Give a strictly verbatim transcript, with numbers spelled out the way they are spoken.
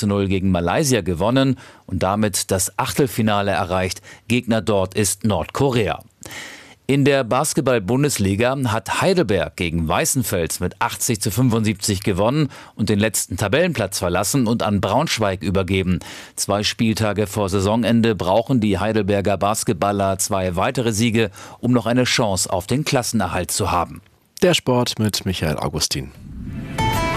zu null gegen Malaysia gewonnen und damit das Achtelfinale erreicht. Gegner dort ist Nordkorea. In der Basketball-Bundesliga hat Heidelberg gegen Weißenfels mit achtzig zu fünfundsiebzig gewonnen und den letzten Tabellenplatz verlassen und an Braunschweig übergeben. Zwei Spieltage vor Saisonende brauchen die Heidelberger Basketballer zwei weitere Siege, um noch eine Chance auf den Klassenerhalt zu haben. Der Sport mit Michael Augustin.